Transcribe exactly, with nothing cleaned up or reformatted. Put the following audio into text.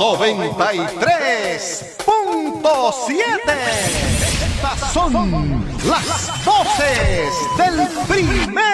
noventa y tres punto siete. Estas son las voces del primer